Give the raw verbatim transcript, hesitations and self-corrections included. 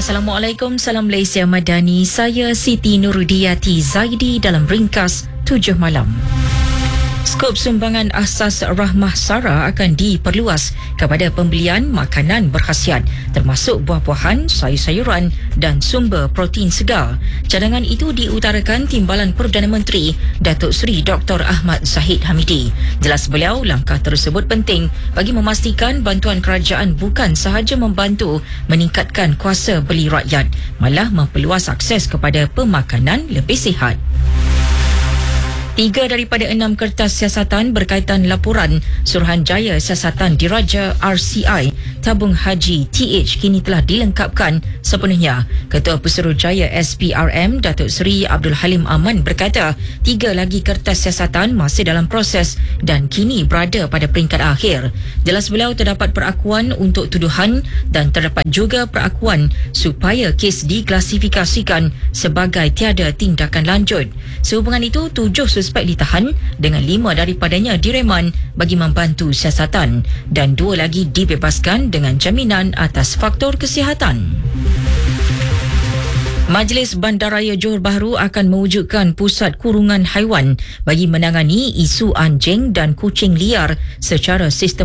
Assalamualaikum, salam Malaysia Madani. Saya Siti Nurudiati Zaidi dalam ringkas tujuh malam. Skop sumbangan asas Rahmah Sara akan diperluas kepada pembelian makanan berkhasiat termasuk buah-buahan, sayur-sayuran dan sumber protein segar. Cadangan itu diutarakan Timbalan Perdana Menteri Datuk Seri Doktor Ahmad Zahid Hamidi. Jelas beliau, langkah tersebut penting bagi memastikan bantuan kerajaan bukan sahaja membantu meningkatkan kuasa beli rakyat, malah memperluas akses kepada pemakanan lebih sihat. Tiga daripada enam kertas siasatan berkaitan laporan Suruhanjaya Siasatan Diraja R C I Tabung Haji T H kini telah dilengkapkan sepenuhnya. Ketua Pesuruhjaya S P R M Datuk Seri Abdul Halim Aman berkata, tiga lagi kertas siasatan masih dalam proses dan kini berada pada peringkat akhir. Jelas beliau, terdapat perakuan untuk tuduhan dan terdapat juga perakuan supaya kes diklasifikasikan sebagai tiada tindakan lanjut. Sehubungan itu, tujuh suspek ditahan dengan lima daripadanya direman bagi membantu siasatan dan dua lagi dibebaskan dengan jaminan atas faktor kesihatan. Majlis Bandaraya Johor Bahru akan mewujudkan pusat kurungan haiwan bagi menangani isu anjing dan kucing liar secara sistem